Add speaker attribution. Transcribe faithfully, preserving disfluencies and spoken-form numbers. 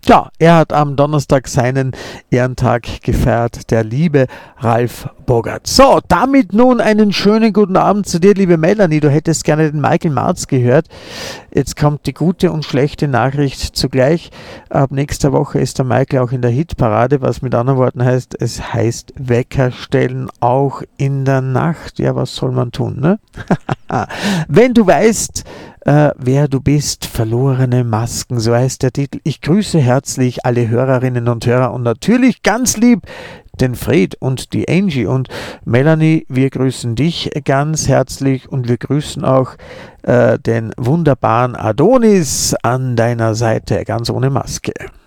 Speaker 1: Ja, er hat am Donnerstag seinen Ehrentag gefeiert, der liebe Ralf Bogart. So, damit nun einen schönen guten Abend zu dir, liebe Melanie. Du hättest gerne den Michael Marz gehört. Jetzt kommt die gute und schlechte Nachricht zugleich. Ab nächster Woche ist der Michael auch in der Hitparade, was mit anderen Worten heißt, es heißt Wecker stellen auch in der Nacht. Ja, was soll man tun, ne? Wenn du weißt, äh, wer du bist, verlorene Masken, so heißt der Titel. Ich grüße herzlich alle Hörerinnen und Hörer und natürlich ganz lieb den Fred und die Angie und Melanie. Wir grüßen dich ganz herzlich und wir grüßen auch äh, den wunderbaren Adonis an deiner Seite, ganz ohne Maske.